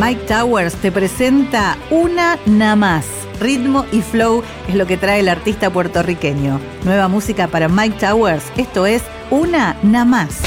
Mike Towers te presenta Una Na Más. Ritmo y flow es lo que trae el artista puertorriqueño. Nueva música para Mike Towers, esto es Una Na Más.